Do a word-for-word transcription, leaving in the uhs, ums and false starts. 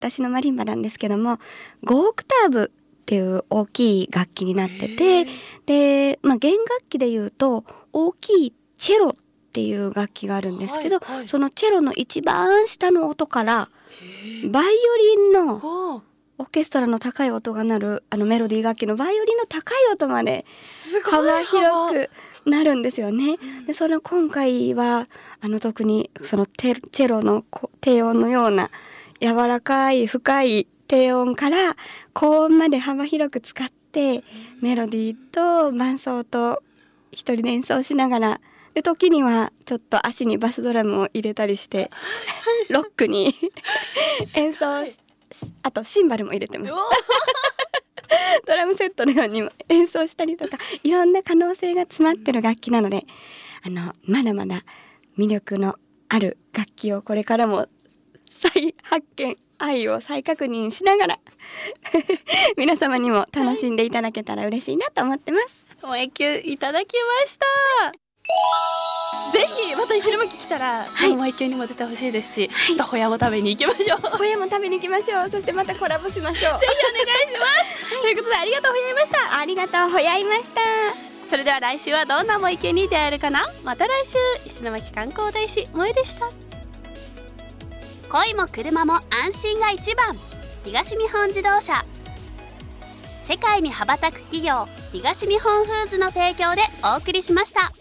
私のマリンバなんですけども、ごオクターブっていう大きい楽器になってて、で、まあ、弦楽器でいうと大きいチェロっていう楽器があるんですけど、 はいはい、 そのチェロの一番下の音からバイオリンのオーケストラの高い音が鳴るあのメロディー楽器のバイオリンの高い音まで幅広くなるんですよね。でその今回はあの特にそのテチェロの低音のような柔らかい深い低音から高音まで幅広く使ってメロディーと伴奏と一人で演奏しながら、で時にはちょっと足にバスドラムを入れたりしてロックに演奏し、あとシンバルも入れてますドラムセットのようにも演奏したりとか、いろんな可能性が詰まってる楽器なので、あのまだまだ魅力のある楽器をこれからも再発見、愛を再確認しながら皆様にも楽しんでいただけたら嬉しいなと思ってます。 萌えキュンいただきました。ぜひまた石巻来たら、はい、萌えキュンにも出てほしいですし、はい、ちょっとホヤも食べに行きましょう。 ホヤも食べに行きましょう。そしてまたコラボしましょう。 ぜひお願いします、はい、ということでありがとうホヤいました。 ありがとうホヤいました。 それでは来週はどんな萌えキュンに出会えるかな。また来週。石巻観光大使萌えでした。恋も車も安心が一番、東日本自動車。世界に羽ばたく企業、東日本フーズの提供でお送りしました。